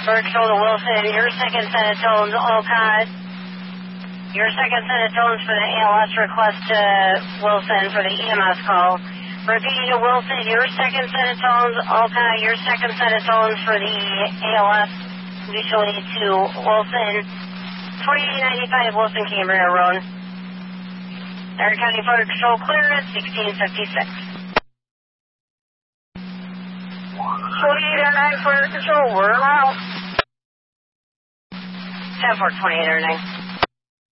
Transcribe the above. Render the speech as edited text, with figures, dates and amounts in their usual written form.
Bird Control to Wilson, your second set of tones, Olcott. Your second set of tones for the ALS request to Wilson for the EMS call. Repeating to Wilson, your second set of tones, Olcott, your second set of tones for the ALS, mutually to Wilson, 2895 Wilson Cambria Road. Tarrant County Fire Control clear at 1656. 2809 Fire Control, we're out. 10-4, 2809.